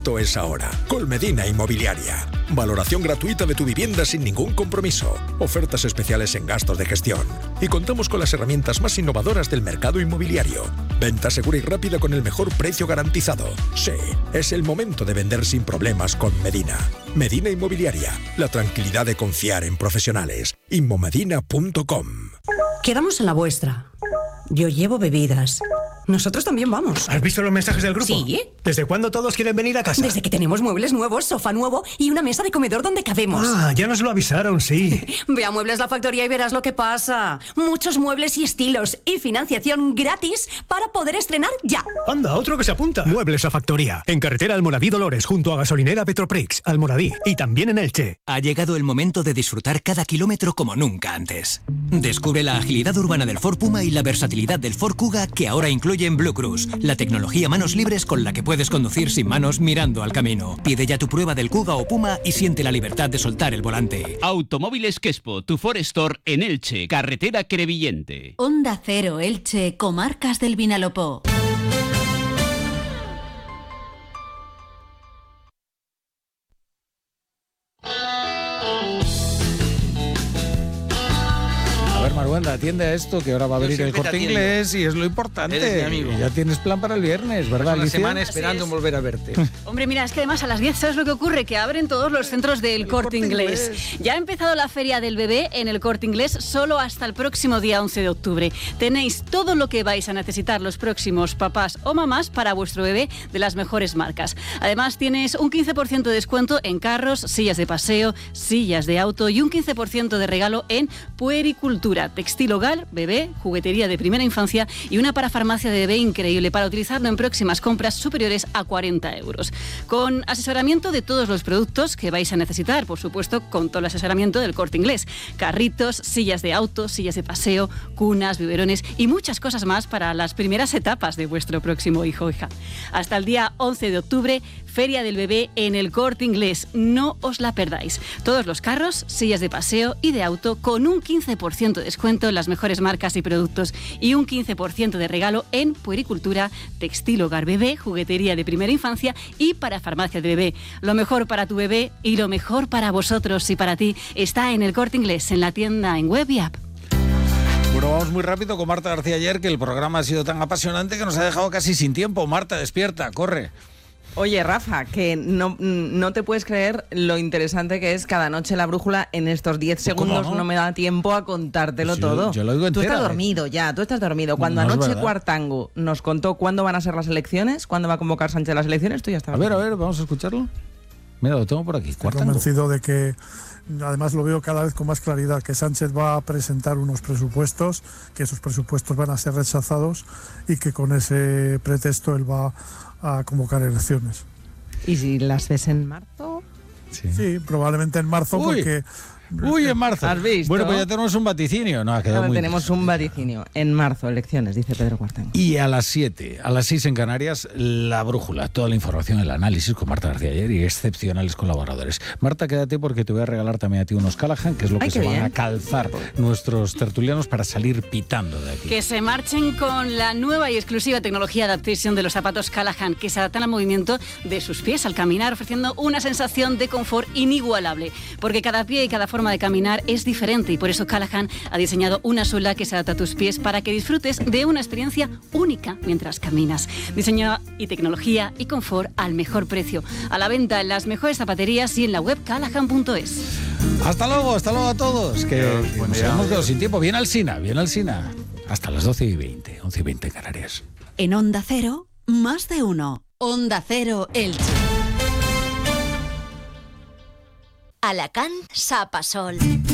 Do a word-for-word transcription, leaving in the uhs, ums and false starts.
Esto es ahora. Colmedina Inmobiliaria. Valoración gratuita de tu vivienda sin ningún compromiso. Ofertas especiales en gastos de gestión. Y contamos con las herramientas más innovadoras del mercado inmobiliario. Venta segura y rápida con el mejor precio garantizado. Sí, es el momento de vender sin problemas con Medina. Medina Inmobiliaria. La tranquilidad de confiar en profesionales. inmomedina punto com. Quedamos en la vuestra. Yo llevo bebidas. Nosotros también vamos. ¿Has visto los mensajes del grupo? Sí. ¿Desde cuándo todos quieren venir a casa? Desde que tenemos muebles nuevos, sofá nuevo y una mesa de comedor donde cabemos. Ah, ya nos lo avisaron, sí. Ve a Muebles La Factoría y verás lo que pasa. Muchos muebles y estilos y financiación gratis para poder estrenar ya. Anda, otro que se apunta. Muebles La Factoría. En carretera Almoradí Dolores, junto a gasolinera Petroprix, Almoradí. Y también en Elche. Ha llegado el momento de disfrutar cada kilómetro como nunca antes. Descubre la agilidad urbana del Ford Puma y la versatilidad del Ford Kuga, que ahora incluyen Blue Cruise, la tecnología manos libres con la que puedes conducir sin manos mirando al camino. Pide ya tu prueba del Kuga o Puma y siente la libertad de soltar el volante. Automóviles Quespo, tu Ford Store en Elche, carretera Crevillente. Onda Cero Elche, Comarcas del Vinalopó. A ver, Maruenda, atiende a esto, que ahora va a abrir el Corte Inglés y es lo importante. Eres mi amigo. Y ya tienes plan para el viernes, ¿verdad, Una Alicia? semana esperando volver a verte. Hombre, mira, es que además a las diez, ¿sabes lo que ocurre? Que abren todos los centros del Corte Inglés. Inglés. Ya ha empezado la Feria del Bebé en el Corte Inglés solo hasta el próximo día once de octubre. Tenéis todo lo que vais a necesitar los próximos papás o mamás para vuestro bebé de las mejores marcas. Además, tienes un quince por ciento de descuento en carros, sillas de paseo, sillas de auto y un quince por ciento de regalo en puericultura, textil hogar, bebé, juguetería de primera infancia y una parafarmacia de bebé increíble para utilizarlo en próximas compras superiores a cuarenta euros. Con asesoramiento de todos los productos que vais a necesitar, por supuesto, con todo el asesoramiento del Corte Inglés. Carritos, sillas de auto, sillas de paseo, cunas, biberones y muchas cosas más para las primeras etapas de vuestro próximo hijo o hija. Hasta el día once de octubre, Feria del Bebé en el Corte Inglés. No os la perdáis. Todos los carros, sillas de paseo y de auto con un quince por ciento de descuento en las mejores marcas y productos y un quince por ciento de regalo en puericultura, textil hogar bebé, juguetería de primera infancia y para farmacia de bebé. Lo mejor para tu bebé y lo mejor para vosotros y para ti está en el Corte Inglés, en la tienda en web y app. Bueno, vamos muy rápido con Marta García ayer, que el programa ha sido tan apasionante que nos ha dejado casi sin tiempo. Marta, despierta, corre. Oye, Rafa, que no, no te puedes creer lo interesante que es Cada Noche la Brújula. En estos diez segundos no? no me da tiempo a contártelo yo, todo. Yo lo digo entera, tú estás ¿eh? dormido ya, tú estás dormido. Cuando no, anoche no Cuartango nos contó cuándo van a ser las elecciones, cuándo va a convocar Sánchez las elecciones, tú ya estabas. A ver, a ver, vamos a escucharlo. Mira, lo tengo por aquí. Estoy convencido de que, además lo veo cada vez con más claridad, que Sánchez va a presentar unos presupuestos, que esos presupuestos van a ser rechazados y que con ese pretexto él va a convocar elecciones. ¿Y si las ves en marzo? Sí, sí, probablemente en marzo. Uy, porque... Uy, en marzo. ¿Has visto? Bueno, pues ya tenemos un vaticinio. No, ha quedado Ahora muy tenemos un vaticinio. En marzo, elecciones, dice Pedro Cuartango. Y a las siete, a las seis en Canarias, La Brújula. Toda la información, el análisis con Marta García ayer y excepcionales colaboradores. Marta, quédate porque te voy a regalar también a ti unos Callahan, que es lo que Ay, se bien. van a calzar nuestros tertulianos para salir pitando de aquí. Que se marchen con la nueva y exclusiva tecnología de adaptación de los zapatos Callahan, que se adaptan al movimiento de sus pies al caminar, ofreciendo una sensación de confort inigualable. Porque cada pie y cada forma de caminar es diferente y por eso Callahan ha diseñado una suela que se adapta a tus pies para que disfrutes de una experiencia única mientras caminas. Diseño y tecnología y confort al mejor precio. A la venta en las mejores zapaterías y en la web callahan punto es. Hasta luego, hasta luego a todos. Que, que buen nos día. hemos quedado sin tiempo. Bien Alsina, bien Alsina. Hasta las doce y veinte, once y veinte en Canarias. En Onda Cero, más de uno. Onda Cero Elche. Alacant Sapasol.